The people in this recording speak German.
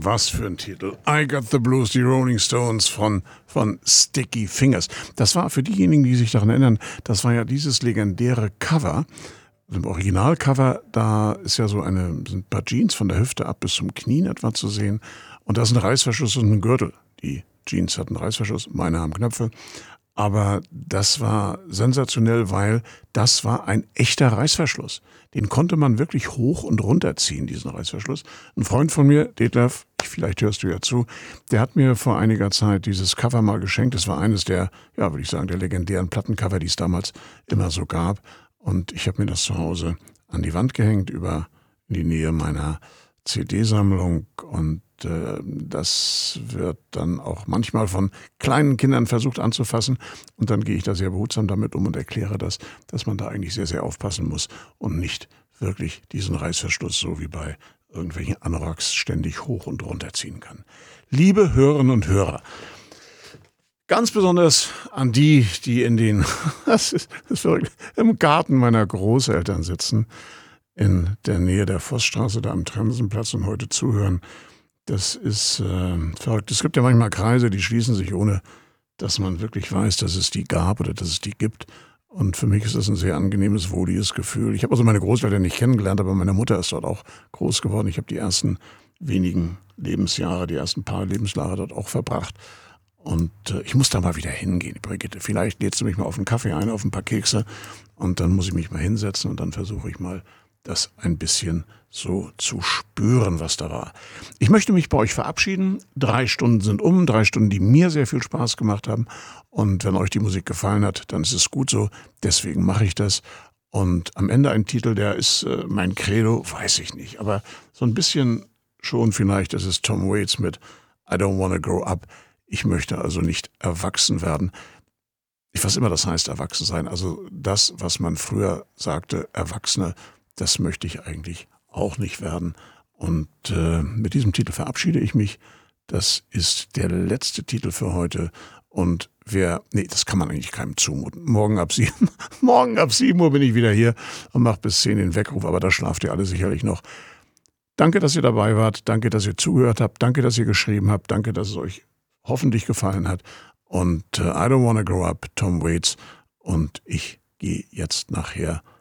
Was für ein Titel. I Got the Blues, die Rolling Stones von Sticky Fingers. Das war für diejenigen, die sich daran erinnern, das war ja dieses legendäre Cover. Im Originalcover, da ist ja sind ein paar Jeans von der Hüfte ab bis zum Knie etwa zu sehen. Und da ist ein Reißverschluss und ein Gürtel. Die Jeans hatten Reißverschluss, meine haben Knöpfe. Aber das war sensationell, weil das war ein echter Reißverschluss. Den konnte man wirklich hoch und runter ziehen, diesen Reißverschluss. Ein Freund von mir, Detlef, vielleicht hörst du ja zu, der hat mir vor einiger Zeit dieses Cover mal geschenkt. Das war eines der, ja, würde ich sagen, der legendären Plattencover, die es damals immer so gab. Und ich habe mir das zu Hause an die Wand gehängt, in die Nähe meiner CD-Sammlung. Und das wird dann auch manchmal von kleinen Kindern versucht anzufassen. Und dann gehe ich da sehr behutsam damit um und erkläre das, dass man da eigentlich sehr, sehr aufpassen muss und nicht wirklich diesen Reißverschluss so wie bei irgendwelchen Anoraks ständig hoch und runter ziehen kann. Liebe Hörerinnen und Hörer, ganz besonders an die das ist verrückt, im Garten meiner Großeltern sitzen, in der Nähe der Vossstraße, da am Trensenplatz und heute zuhören. Das ist verrückt. Es gibt ja manchmal Kreise, die schließen sich, ohne dass man wirklich weiß, dass es die gab oder dass es die gibt. Und für mich ist das ein sehr angenehmes, wohliges Gefühl. Ich habe also meine Großeltern nicht kennengelernt, aber meine Mutter ist dort auch groß geworden. Ich habe die ersten wenigen Lebensjahre, die ersten paar Lebensjahre dort auch verbracht. Und ich muss da mal wieder hingehen, Brigitte. Vielleicht lädst du mich mal auf einen Kaffee ein, auf ein paar Kekse. Und dann muss ich mich mal hinsetzen und dann versuche ich mal, das ein bisschen so zu spüren, was da war. Ich möchte mich bei euch verabschieden. 3 Stunden sind 3 Stunden, die mir sehr viel Spaß gemacht haben. Und wenn euch die Musik gefallen hat, dann ist es gut so. Deswegen mache ich das. Und am Ende ein Titel, der ist mein Credo, weiß ich nicht. Aber so ein bisschen schon vielleicht, das ist Tom Waits mit I Don't Wanna Grow Up. Ich möchte also nicht erwachsen werden. Was immer das heißt, erwachsen sein. Also das, was man früher sagte, Erwachsene, das möchte ich eigentlich auch nicht werden. Und mit diesem Titel verabschiede ich mich. Das ist der letzte Titel für heute. Und das kann man eigentlich keinem zumuten. Morgen ab 7 Uhr bin ich wieder hier und mache bis 10 den Weckruf. Aber da schlaft ihr alle sicherlich noch. Danke, dass ihr dabei wart. Danke, dass ihr zugehört habt. Danke, dass ihr geschrieben habt. Danke, dass es euch hoffentlich gefallen hat. Und I Don't Wanna Grow Up, Tom Waits. Und ich gehe jetzt nachher